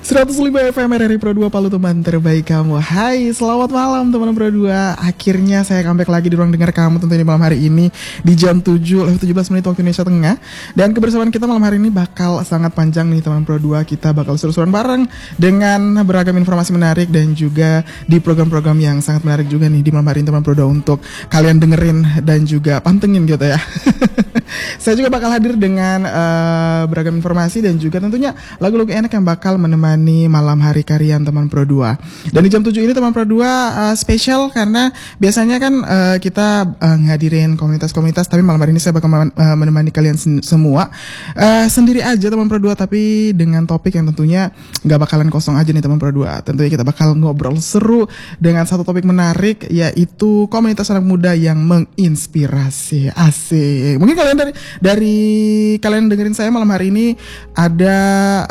105 FM RRI Pro 2 Palu, teman terbaik kamu. Hai, selamat malam teman Pro 2. Akhirnya saya comeback lagi di ruang dengar kamu tentunya di malam hari ini di jam 7:17 waktu Indonesia Tengah. Dan kebersamaan kita malam hari ini bakal sangat panjang nih teman Pro 2. Kita bakal seru-seruan bareng dengan beragam informasi menarik dan juga di program-program yang sangat menarik juga nih di malam hari ini teman Pro 2 untuk kalian dengerin dan juga pantengin gitu ya. Saya juga bakal hadir dengan beragam informasi dan juga tentunya lagu-lagu enak yang bakal menemani malam hari kalian teman Pro 2. Dan di jam 7 ini teman Pro 2 spesial karena biasanya kan kita ngadirin komunitas-komunitas, tapi malam hari ini saya bakal menemani kalian semua sendiri aja teman Pro 2, tapi dengan topik yang tentunya gak bakalan kosong aja nih teman Pro 2. Tentunya kita bakal ngobrol seru dengan satu topik menarik, yaitu komunitas anak muda yang menginspirasi. Asik. Mungkin kalian dari kalian dengerin saya malam hari ini ada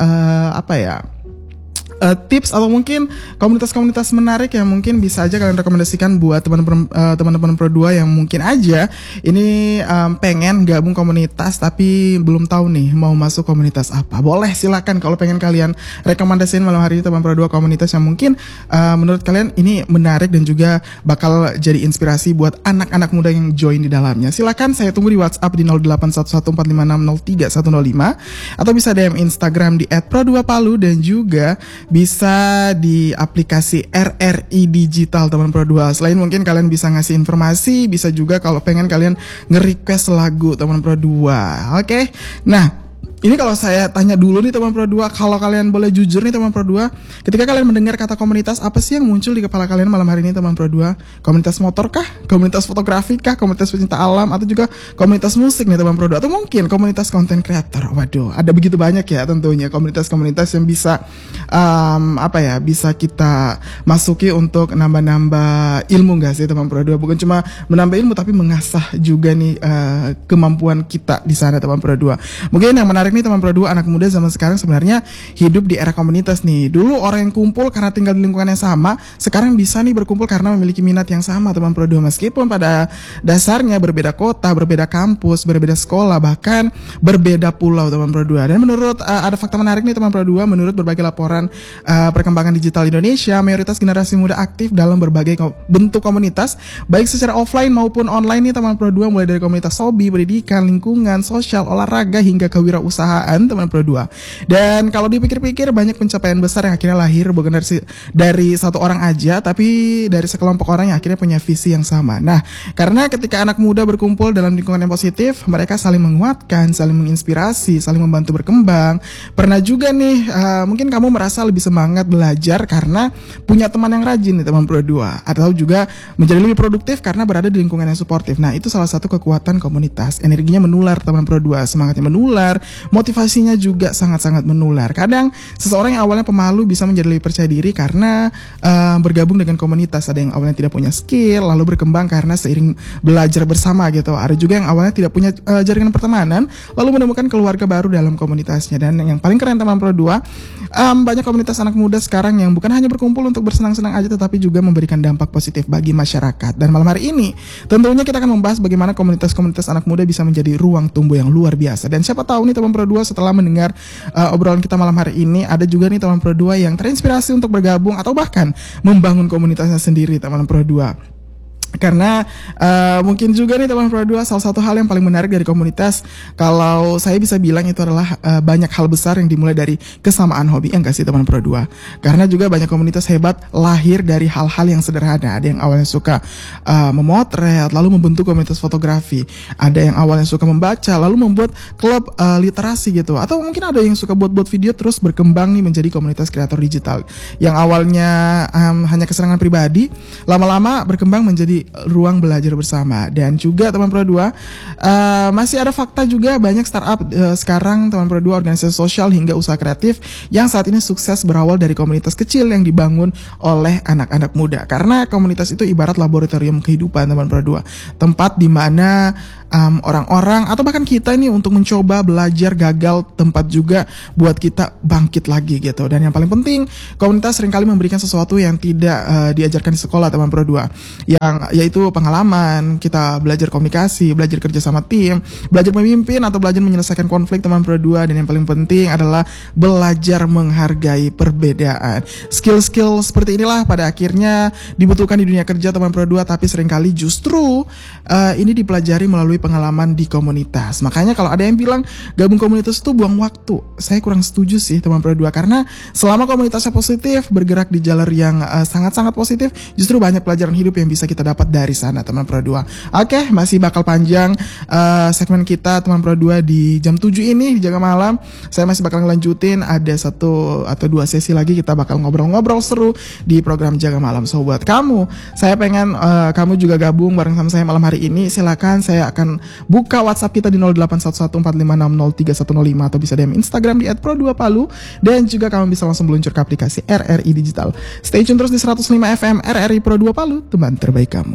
tips atau mungkin komunitas-komunitas menarik yang mungkin bisa aja kalian rekomendasikan buat teman-teman Pro 2 yang mungkin aja ini pengen gabung komunitas tapi belum tahu nih mau masuk komunitas apa. Boleh silakan kalau pengen kalian rekomendasiin malam hari ini teman Pro 2 komunitas yang mungkin menurut kalian ini menarik dan juga bakal jadi inspirasi buat anak-anak muda yang join di dalamnya. Silakan, saya tunggu di WhatsApp di 081145600305 atau bisa DM Instagram di @pro2palu dan juga bisa di aplikasi RRI Digital teman Pro 2. Selain mungkin kalian bisa ngasih informasi, bisa juga kalau pengen kalian nge-request lagu teman Pro 2. Oke. Nah, ini kalau saya tanya dulu nih teman Pro 2, kalau kalian boleh jujur nih teman Pro 2, ketika kalian mendengar kata komunitas, apa sih yang muncul di kepala kalian malam hari ini teman Pro 2? Komunitas motor kah? Komunitas fotografi kah? Komunitas pecinta alam? Atau juga komunitas musik nih teman Pro 2? Atau mungkin komunitas content creator? Waduh, ada begitu banyak ya tentunya komunitas-komunitas yang bisa bisa kita masuki untuk nambah-nambah ilmu gak sih teman Pro 2? Bukan cuma menambah ilmu tapi mengasah juga nih kemampuan kita di sana teman Pro 2. Mungkin yang menarik nih teman Pro 2, anak muda zaman sekarang sebenarnya hidup di era komunitas nih. Dulu orang yang kumpul karena tinggal di lingkungan yang sama, sekarang bisa nih berkumpul karena memiliki minat yang sama teman Pro 2. Meskipun pada dasarnya berbeda kota, berbeda kampus, berbeda sekolah, bahkan berbeda pulau teman Pro 2. Dan menurut ada fakta menarik nih teman Pro 2, menurut berbagai laporan perkembangan digital Indonesia, mayoritas generasi muda aktif dalam berbagai bentuk komunitas, baik secara offline maupun online nih teman Pro 2, mulai dari komunitas hobi, pendidikan, lingkungan, sosial, olahraga hingga kewirausahaan teman Pro 2. Dan kalau dipikir-pikir banyak pencapaian besar yang akhirnya lahir bukan dari satu orang aja, tapi dari sekelompok orang yang akhirnya punya visi yang sama. Nah, karena ketika anak muda berkumpul dalam lingkungan yang positif, mereka saling menguatkan, saling menginspirasi, saling membantu berkembang. Pernah juga nih mungkin kamu merasa lebih semangat belajar karena punya teman yang rajin nih teman Pro 2, atau juga menjadi lebih produktif karena berada di lingkungan yang suportif. Nah, itu salah satu kekuatan komunitas. Energinya menular teman Pro 2, semangatnya menular, motivasinya juga sangat-sangat menular. Kadang seseorang yang awalnya pemalu bisa menjadi lebih percaya diri karena bergabung dengan komunitas. Ada yang awalnya tidak punya skill lalu berkembang karena seiring belajar bersama gitu. Ada juga yang awalnya tidak punya jaringan pertemanan lalu menemukan keluarga baru dalam komunitasnya. Dan yang paling keren teman Pro 2, banyak komunitas anak muda sekarang yang bukan hanya berkumpul untuk bersenang-senang aja, tetapi juga memberikan dampak positif bagi masyarakat. Dan malam hari ini tentunya kita akan membahas bagaimana komunitas-komunitas anak muda bisa menjadi ruang tumbuh yang luar biasa. Dan siapa tahu nih teman Pro 2 setelah mendengar obrolan kita malam hari ini, ada juga nih teman Pro 2 yang terinspirasi untuk bergabung atau bahkan membangun komunitasnya sendiri teman Pro 2. Karena mungkin juga nih teman Pro 2, salah satu hal yang paling menarik dari komunitas, kalau saya bisa bilang itu adalah banyak hal besar yang dimulai dari kesamaan hobi, enggak sih teman Pro 2? Karena juga banyak komunitas hebat lahir dari hal-hal yang sederhana. Ada yang awalnya suka memotret lalu membentuk komunitas fotografi, ada yang awalnya suka membaca lalu membuat klub literasi gitu, atau mungkin ada yang suka buat video terus berkembang nih menjadi komunitas kreator digital yang awalnya hanya kesenangan pribadi, lama-lama berkembang menjadi ruang belajar bersama. Dan juga teman Pro 2, masih ada fakta juga banyak startup sekarang teman Pro 2, organisasi sosial hingga usaha kreatif yang saat ini sukses berawal dari komunitas kecil yang dibangun oleh anak-anak muda. Karena komunitas itu ibarat laboratorium kehidupan teman Pro 2, tempat di mana orang-orang atau bahkan kita ini untuk mencoba belajar gagal, tempat juga buat kita bangkit lagi gitu. Dan yang paling penting, komunitas seringkali memberikan sesuatu yang tidak diajarkan di sekolah teman Pro 2, yang yaitu pengalaman, kita belajar komunikasi, belajar kerja sama tim, belajar memimpin atau belajar menyelesaikan konflik teman Pro 2, dan yang paling penting adalah belajar menghargai perbedaan. Skill-skill seperti inilah pada akhirnya dibutuhkan di dunia kerja teman Pro 2, tapi seringkali justru ini dipelajari melalui pengalaman di komunitas. Makanya kalau ada yang bilang gabung komunitas itu buang waktu, saya kurang setuju sih teman Pro 2, karena selama komunitasnya positif, bergerak di jalur yang sangat-sangat positif, justru banyak pelajaran hidup yang bisa kita dapat dari sana teman Pro 2. Oke, masih bakal panjang segmen kita teman Pro 2 di jam 7 ini di Jaga Malam. Saya masih bakal ngelanjutin, ada 1 atau 2 sesi lagi kita bakal ngobrol-ngobrol seru di program Jaga Malam. So buat kamu, saya pengen kamu juga gabung bareng sama saya malam hari ini. Silakan, saya akan buka WhatsApp kita di 081145603105 atau bisa DM Instagram di @pro2palu, dan juga kamu bisa langsung meluncur ke aplikasi RRI Digital. Stay tune terus di 105 FM RRI Pro 2 Palu, teman terbaik kamu.